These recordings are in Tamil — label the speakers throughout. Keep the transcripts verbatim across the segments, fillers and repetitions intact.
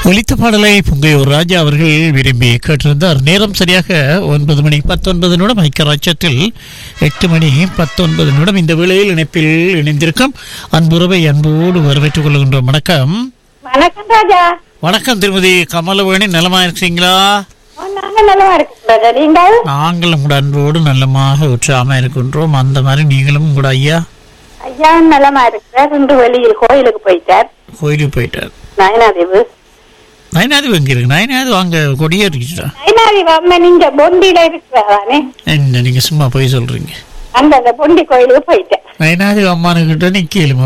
Speaker 1: ஒலித்த பாடலை புங்கையூர் ராஜா அவர்கள் விரும்பி கேட்டிருந்தார். நேரம் சரியாக ஒன்பது மணி பத்தொன்பது நிமிடம். ஐக்கியராட்சத்தில் எட்டு மணி பத்தொன்பது நிமிடம். இந்த வேளையில் இணைப்பில் இணைந்திருக்கும் அன்புறவை அன்போடு வரவேற்றுக் கொள்கின்றோம். வணக்கம்.
Speaker 2: வணக்கம் ராஜா.
Speaker 1: வணக்கம் திருமதி கமலவேணி. நலமா இருக்கீங்களா? நாங்களும் கூட அன்போடு நல்லமாக உற்சாகமா இருக்கின்றோம். அந்த மாதிரி நீங்களும் கூட ஐயா
Speaker 2: ஐயா நலமா இருக்கிறார். இன்று வெளியில் கோயிலுக்கு போயிட்டார்.
Speaker 1: கோயிலுக்கு போயிட்டார்.
Speaker 2: நயனாதேவு
Speaker 1: நயனாதேவு எங்க இருக்கு? நயனாதேவு அங்க கொடியே இருக்குச்சா?
Speaker 2: நயனாதேவு அம்மா நீங்க பொண்டியில இருக்கிறானே.
Speaker 1: என்ன நீங்க சும்மா போய் சொல்றீங்க?
Speaker 2: அந்த அந்த பொண்டி கோயிலுக்கு போயிட்டேன்.
Speaker 1: நயனாதேவி அம்மானுக்கிட்ட நிக்கலுமா?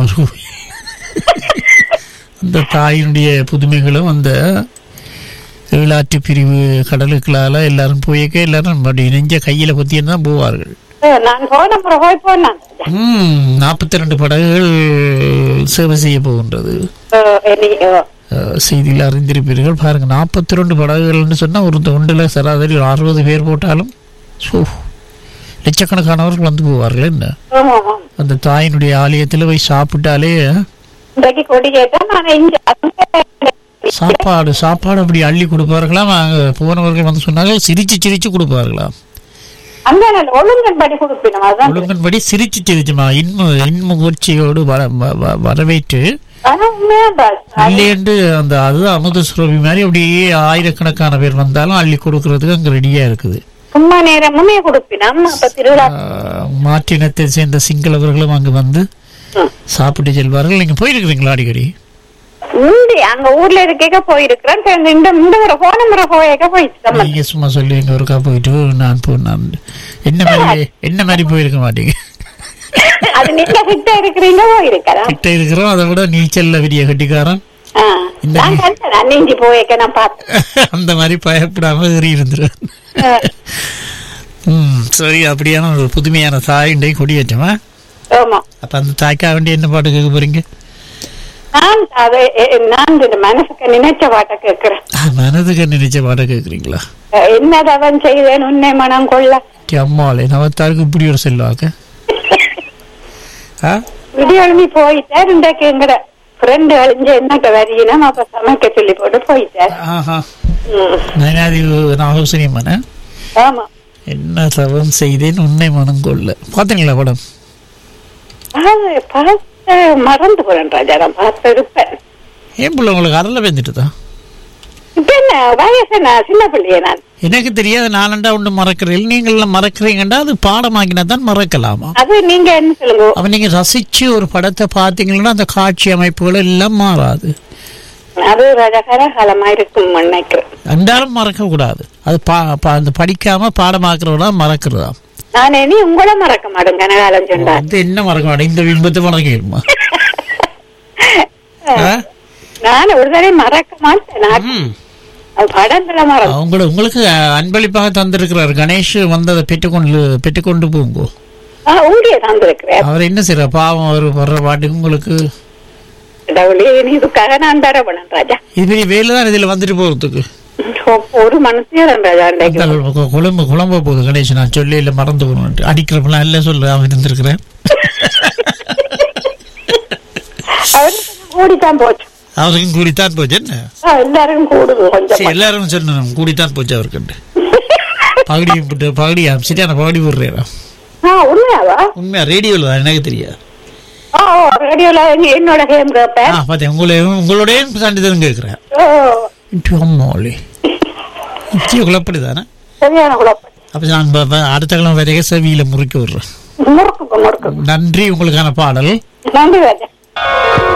Speaker 1: அந்த தாயினுடைய புதுமைகளும் அந்த ஏழாற்று பிரிவு கடலுக்களால எல்லாரும் போயக்க எல்லாரும் அப்படி நெஞ்ச கையில பத்தின்னு தான் போவார்கள்.
Speaker 2: நான் போன போய் போனேன்.
Speaker 1: ம் நாற்பத்தி ரெண்டு படகுகள் சேவை செய்ய போகின்றது. செய்தியில் அறிந்திருப்பீர்கள். பாருங்க, நாற்பத்தி ரெண்டு படகுகள்னு சொன்னா ஒரு தொண்டில் சராசரி ஒரு அறுபது பேர் போட்டாலும் லட்சக்கணக்கானவர்கள் வந்து போவார்கள். என்ன அந்த தாயினுடைய ஆலயத்தில் போய் சாப்பிட்டாலே சாப்பாடு சாப்பாடு அப்படி அள்ளி கொடுப்பார்களாம். அங்க போனவர்கள் வந்து சொன்னாங்க சிரிச்சு சிரிச்சு கொடுப்பார்களாம். ஒழுங்கன்படி சிரிச்சு சிரிச்சுமா இன்மு இன்முகர்ச்சியோடு வரவேற்று இல்லையென்று அந்த அதுதான் அமுத சுரபி மாதிரி அப்படியே ஆயிரக்கணக்கான பேர் வந்தாலும் அள்ளி கொடுக்கறதுக்கு அங்க ரெடியா இருக்குது. மாற்றினத்தை சேர்ந்த சிங்களவர்களும் அங்கு வந்து சாப்பிட்டு செல்வார்கள். நீங்க போயிருக்கிறீங்களா அடிக்கடி?
Speaker 2: அங்க ஊர்ல இருக்க போயிருக்கிறேன்.
Speaker 1: நீங்க சும்மா சொல்லுவீங்க ஒருக்கா போயிட்டு நான் போனேன் என்ன மாதிரி என்ன மாதிரி போயிருக்க மாட்டீங்க. கிட்ட இருக்கிறோம். அதை விட நீச்சல்ல விடிய கட்டிக்காரன் அந்த மாதிரி பயப்படாம ஏறி இருந்துருவேன். ம் சரி, அப்படியான ஒரு புதுமையான தாயிண்டை கொடியேற்றமா. அப்ப அந்த தாய்க்கா வேண்டிய என்ன பாட்டு கேட்க போறீங்க?
Speaker 2: மனசுக்கு நினைச்ச பாட்டை கேட்கிறேன்.
Speaker 1: மனதுக்கு நினைச்ச பாட்டை கேட்கறீங்களா?
Speaker 2: என்னதவன் செய்வேன் உன்னை மனம் கொள்ள.
Speaker 1: அம்மாளே நவத்தாருக்கு இப்படி ஒரு செல்வாக்க
Speaker 2: விடியொழுங்கி போயிட்டார். இன்றைக்கு எங்கட ஃப்ரெண்டு அழிஞ்ச என்னட்ட வரியணும் அப்ப சமைக்க சொல்லி போட்டு போயிட்டார்.
Speaker 1: நாகசனியம்மன
Speaker 2: ஆமா
Speaker 1: என்ன தவம் செய்தேன் உன்னை மனம் கொள்ள. பாத்தீங்களா படம்?
Speaker 2: மறந்து போறேன் ராஜா. நான் பார்த்து இருப்பேன்.
Speaker 1: ஏன் பிள்ளை உங்களுக்கு அறல வந்துட்டுதான்?
Speaker 2: இப்ப என்ன வயசு நான் சின்ன பிள்ளைய. நான்
Speaker 1: எனக்கு தெரியாது. நானண்டா ஒண்ணு மறக்கிறேன். நீங்க மறக்கிறீங்கடா அது பாடமாக்கினா தான் மறக்கலாமா?
Speaker 2: அது நீங்க என்ன சொல்லுங்க.
Speaker 1: அப்ப நீங்க ரசிச்சு ஒரு படத்தை பாத்தீங்கன்னா அந்த காட்சி அமைப்புகள் எல்லாம் மாறாது.
Speaker 2: அது ரகரகாலமா இருக்கும் நினைக்கிறேன்.
Speaker 1: ரெண்டாலும் மறக்க கூடாது. அது அந்த படிக்காம பாடமாக்குறதா மறக்கிறதா?
Speaker 2: நான் இனி உங்களை மறக்க மாட்டேன். கனகாலம் சொன்னா
Speaker 1: என்ன மறக்க மாட்டேன்? இந்த பிம்பத்தை மறக்கணுமா?
Speaker 2: நான் ஒரு தடவை மறக்க மாட்டேன். படங்களை மறக்க
Speaker 1: உங்களை உங்களுக்கு அன்பளிப்பாக தந்திருக்கிறார் கணேஷ். வந்ததை பெற்றுக்கொண்டு பெற்றுக்கொண்டு போங்கோ.
Speaker 2: ஊழிய தந்திருக்கிறேன்.
Speaker 1: அவர் என்ன செய்யற பாவம்? அவர் வர்ற பாட்டுக்கு உங்களுக்கு
Speaker 2: இதுக்காக நான் தர பண்ணேன் ராஜா.
Speaker 1: இது பெரிய வேலைதான் இதுல வந்துட்டு போறதுக்கு.
Speaker 2: ஒரு மனசு
Speaker 1: குழம்பு குழம்ப போகுது கணேஷ். நான் சொல்லி இல்ல மறந்து போகணும் அடிக்கிறப்பெல்லாம் இல்ல சொல்ல அவன் இருந்திருக்கிறேன்.
Speaker 2: கூடித்தான் போச்சு.
Speaker 1: அவருக்கும் கூடித்தான் போச்சு. என்ன
Speaker 2: எல்லாரும் கூடுது.
Speaker 1: எல்லாரும் சொல்லணும் கூடித்தான் போச்சு அவருக்கு. பகடி பகடியா சரியான பகடி போடுறேன். உண்மையா ரேடியோல தான் எனக்கு தெரியாது.
Speaker 2: என்னோட
Speaker 1: உங்களோட சான்றிதழ் கேட்கிறேன். குழப்படிதானே? அப்ப நான் அடுத்த கிழமை வரைக்கும் செவியில முறுக்கி விடுறேன். நன்றி. உங்களுக்கான பாடல்.
Speaker 2: நன்றி.